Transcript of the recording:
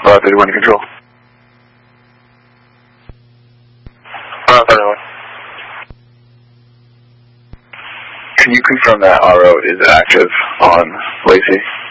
31 to control. 31. Can you confirm that RO is active on Lacey?